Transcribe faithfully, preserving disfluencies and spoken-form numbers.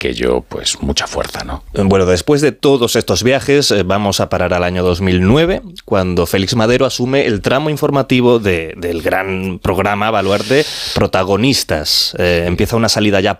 que yo, pues, mucha fuerza, ¿no? Bueno, después de todos estos viajes, eh, vamos a parar al año dos mil nueve, cuando Félix Madero asume el tramo informativo de, del gran programa Baluarte Protagonistas. Eh, empieza una salida ya